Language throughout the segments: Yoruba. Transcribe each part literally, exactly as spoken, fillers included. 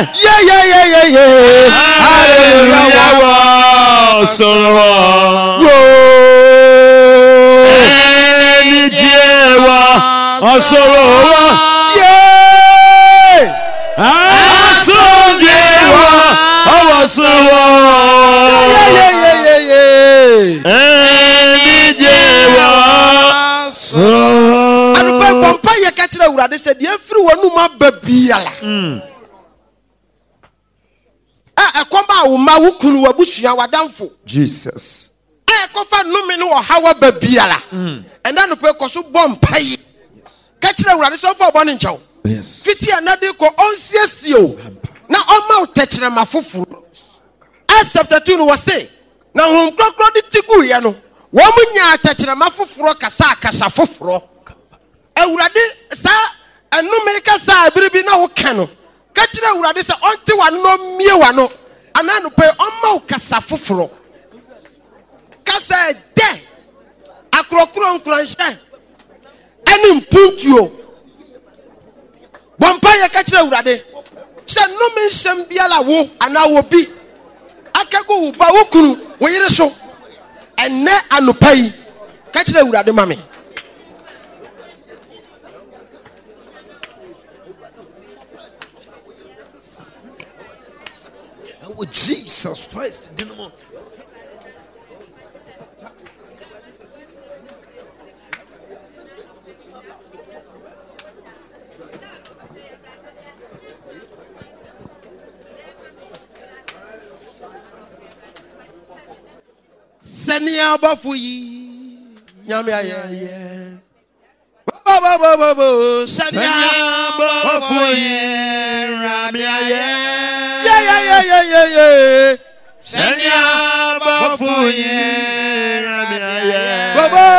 Yeah, yeah, yeah, yeah, yeah. Hallelujah. Soro. Eni jewa. Osoro. Yeah. Aso jewa. Osoro. Yeah, yeah, yeah, yeah, yeah. Eni jewa. Soro. Anu pe pompa ye ka kire Awurade se de afiri wonu ma babiala. Mm. Eh ekoma wo ma wo kunu wabusua wadamfo. Jesus. Eh kofa numi no hawa babiala. Mm. Enda no pe koso bompa ye. Ka kire Awurade so fa obo ne nchaw. Yes. Fiti anade ko onsiesio. Na oma utechire mafufuru. Acts chapter two no say. Na hom krokro de tigu ye no. Wo munya atechire mafufuru kasa kasa fufuru. Awurade sa enome kasa biribi na wo ka no. Ka kire Awurade sa onte wano no mie wano. Ana no pe oma kasa fufuru. Kasa de akrokro nkranhye. Eni mpuntuo. Bompa ye ka kire Awurade. Se no me nsem biala wo ana wo bi. Akago wo ba wo kunu wo yire so. Enne anopai. Ka kire Awurade mame. Oh Jesus Christ. Dinamo. Senia bafuyi nyame aye bo bo bo bo bo senia bafuyi Rami aye. yeah yeah yeah yeah yeah yeah Senia bafuyi Rami aye. bo bo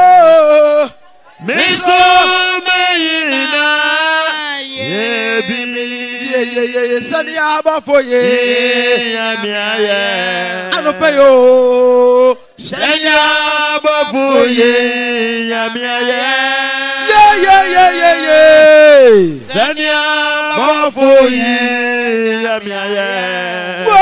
Miso meina yebi. yeah yeah yeah yeah senia bafuyi Rami aye. anopeyo Senia bafuyi Rami aye. yeah yeah yeah yeah yeah Senia bafuyi Rami aye.